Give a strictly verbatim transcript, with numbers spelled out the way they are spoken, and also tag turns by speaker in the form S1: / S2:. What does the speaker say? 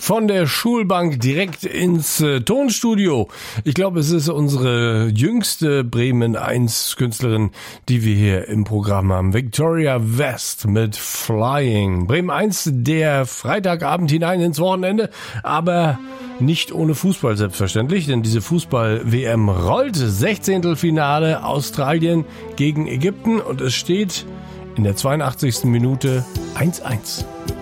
S1: von der Schulbank direkt ins äh, Tonstudio. Ich glaube, es ist unsere jüngste Bremen eins Künstlerin, die wir hier im Programm haben. Victoria West mit Flying. Bremen eins, der Freitagabend hinein ins Wochenende, aber nicht ohne Fußball selbstverständlich, denn diese Fußball-W M rollt. Sechzehntelfinale Australien gegen Ägypten und es steht in der zweiundachtzigsten Minute eins eins.